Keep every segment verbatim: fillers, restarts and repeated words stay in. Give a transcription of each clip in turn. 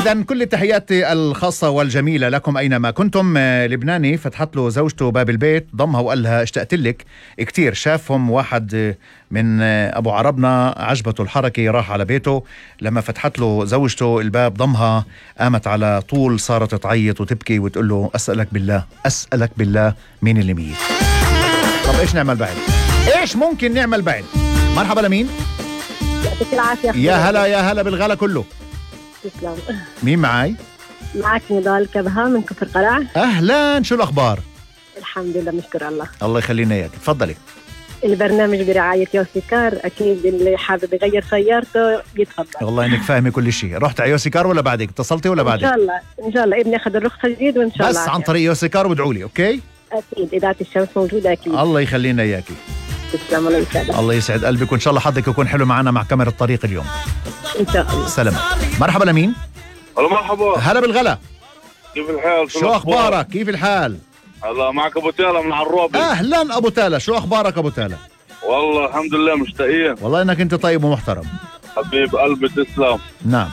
إذا كل التحيات الخاصة والجميلة لكم أينما كنتم. لبناني فتحت له زوجته باب البيت، ضمها وقال لها اشتقت لك كتير. شافهم واحد من أبو عربنا عجبته الحركة، راح على بيته. لما فتحت له زوجته الباب ضمها، قامت على طول صارت تعيط وتبكي وتقول له أسألك بالله أسألك بالله مين اللي ميت. طب إيش نعمل بعد؟ إيش ممكن نعمل بعد؟ مرحبا لمين؟ يعطيك العافية. يا هلا يا هلا بالغلا كله. تسلم. مين معاي؟ معك نضال كبهة من كفر قلعة. أهلا، شو الأخبار؟ الحمد لله نشكر الله. الله يخلينا إياك، تفضلي. البرنامج برعاية يوسيكار، أكيد اللي حابب يغير سيارته يتفضل. والله إنك فاهمة كل شيء. رحت على يوسيكار ولا بعدك؟ اتصلتي ولا بعدك؟ إن شاء الله إن شاء الله ابني أخذ الرخصة جديد وإن شاء بس الله عن طريق يوسيكار وادعوا لي. أوكي؟ أكيد إذاعة الشمس موجودة أكيد. الله يخلينا إياكي. تسلم. الله يسعدك. الله يسعد قلبك، وإن شاء الله حظك يكون حلو معنا مع كاميرا الطريق اليوم إن شاء الله. سلام. مرحبا لمين؟ هلا مرحبا. هلا بالغلا. كيف الحال؟ شو أخبارك؟ كيف الحال؟ هلا معك أبو تالا من عروبة. أهلا أبو تالا، شو أخبارك أبو تالا؟ والله الحمد لله مشتاقين. والله إنك أنت طيب ومحترم. حبيب قلبي تسلم. نعم.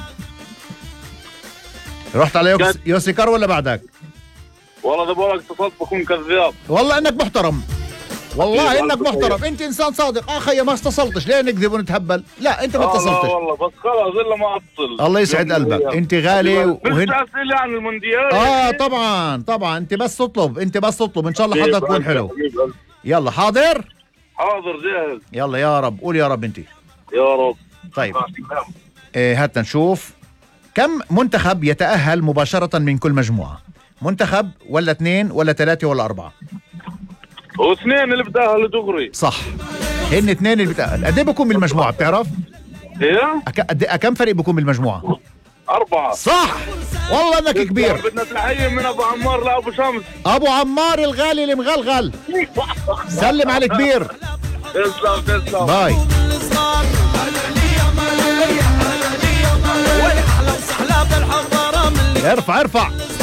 رحت على يوكس... يوسيكار ولا بعدك؟ والله إذا بقولك اتصلت بكون كذاب. والله إنك محترم، والله إنك محترم. أنت إنسان صادق. أخي ما استصلتش، ليه نكذب ونتهبل؟ لا أنت ما اتصلتش. لا والله بس خلاص إلا ما أتصل. الله يسعد قلبك، أنت غالي. وهن أسئلة عن المونديال. آه طبعا طبعا، أنت بس تطلب، أنت بس تطلب، إن شاء الله حظك يكون حلو. يلا حاضر؟ حاضر جاهز. يلا يا رب، قول يا رب أنت. يا رب. طيب إيه، هات نشوف كم منتخب يتأهل مباشرة من كل مجموعة؟ منتخب ولا اثنين ولا ثلاثة ولا أربعة؟ واثنين اللي بتأهلوا دغري. صح، هن اثنين اللي بتأهل. قد ايه بكون بالمجموعة بتعرف؟ ايه؟ قد ايه كم فريق بكون بالمجموعة؟ أربعة. صح، والله انك كبير. بدنا تحية من أبو عمار لأبو شمس. أبو عمار الغالي المغلغل، سلم على الكبير. تسلم تسلم. باي. ارفع ارفع.